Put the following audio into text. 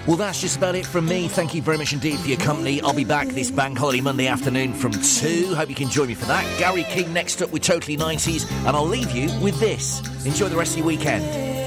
Well, that's just about it from me. Thank you very much indeed for your company. I'll be back this Bank Holiday Monday afternoon from 2. Hope you can join me for that. Gary King next up with Totally 90s. And I'll leave you with this. Enjoy the rest of your weekend.